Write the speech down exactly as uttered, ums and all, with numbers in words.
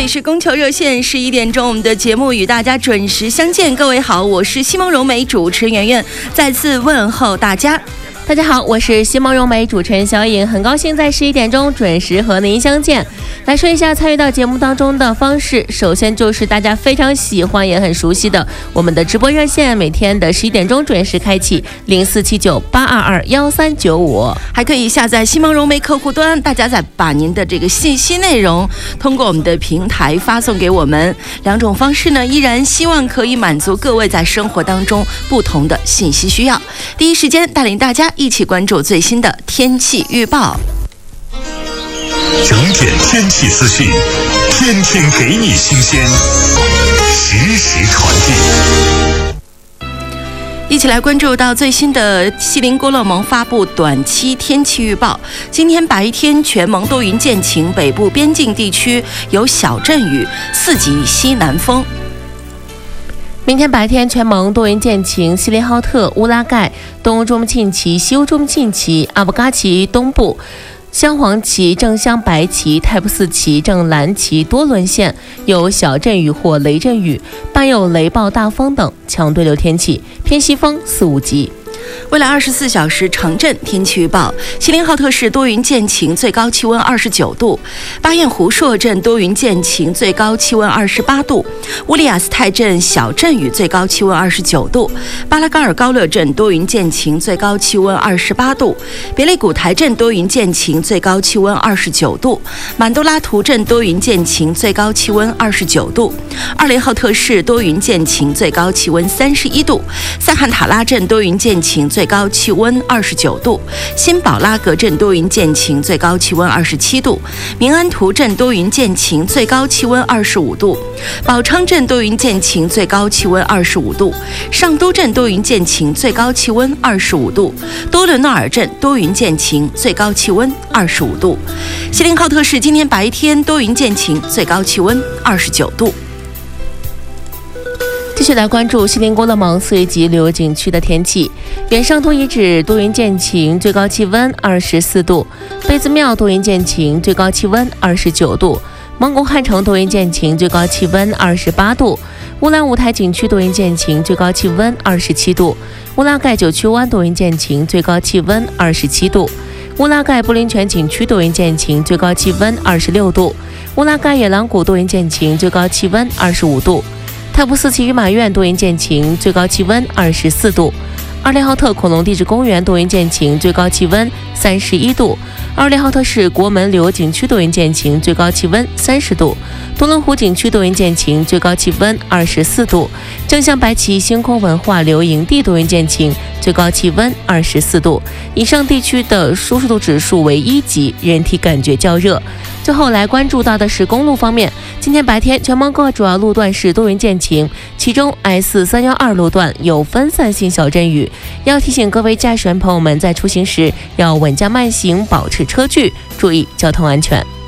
是供求热线，十一点钟我们的节目与大家准时相见。各位好，我是西蒙柔美主持人圆圆，再次问候大家。 大家好，我是西蒙柔美主持人小颖，很高兴在十一点钟准时和您相见。来说一下参与到节目当中的方式，首先就是大家非常喜欢也很熟悉的我们的直播热线，每天的十一点钟准时开启零四七九八二二幺三九五， 还可以下载西蒙柔美客户端，大家再把您的这个信息内容通过我们的平台发送给我们。两种方式呢，依然希望可以满足各位在生活当中不同的信息需要。第一时间带领大家一起关注最新的天气预报， 整点天气资讯，天天给你新鲜，实时传递。 一起来关注到最新的锡林郭勒盟发布短期天气预报。今天白天全盟多云见晴，北部边境地区有小阵雨，四级西南风。 明天白天全盟多云见晴，锡林浩特、乌拉盖、东欧中沁旗、西欧中沁旗、阿布嘎旗东部、镶黄旗、正镶白旗、泰布斯旗、正蓝旗多伦县有小阵雨或雷阵雨，伴有雷暴大风等强对流天气，偏西风四五级。 未来二十四小时城镇天气预报：锡林浩特市多云见晴，最高气温二十九度；巴彦胡硕镇多云见晴，最高气温二十八度；乌里雅斯泰镇小阵雨，最高气温二十九度；巴拉嘎尔高勒镇多云见晴，最高气温二十八度；别利古台镇多云见晴，最高气温二十九度；满都拉图镇多云见晴，最高气温二十九度；二雷浩特市多云见晴，最高气温三十一度；塞罕塔拉镇多云见晴，最高气温二十九度；新宝拉格镇多云见晴，最高气温二十七度；明安图镇多云见晴，最高气温二十五度；宝昌镇多云见晴，最高气温二十五度；上都镇多云见晴，最高气温二十五度；多伦诺尔镇多云见晴，最高气温二十五度。锡林浩特市今天白天多云见晴，最高气温二十九度。 继续来关注锡林郭勒盟四 A 级旅游景区的天气。远上图遗址多云见晴，最高气温二十四度；贝兹庙多云见晴，最高气温二十九度；蒙古汉城多云见晴，最高气温二十八度；乌兰乌台景区多云见晴，最高气温二十七度；乌拉盖九曲湾多云见晴，最高气温二十七度；乌拉盖布林泉景区多云见晴，最高气温二十六度；乌拉盖野狼谷多云见晴，最高气温二十五度；泰布斯旗与马苑多云见晴，最高气温二十四度；二雷浩特恐龙地质公园多云见晴，最高气温三十一度；二雷浩特市国门旅游景区多云见晴，最高气温三十度；多伦湖景区多云见晴，最高气温二十四度；正向白旗星空文化旅游营地多云见晴，最高气温二十四度。以上地区的舒适度指数为一级，人体感觉较热。最后来关注到的是公路方面，今天白天全盟各主要路段是多云见晴，其中 S 三一二路段有分散性小阵雨，要提醒各位驾驶员朋友们在出行时要稳驾慢行，保持车距，注意交通安全。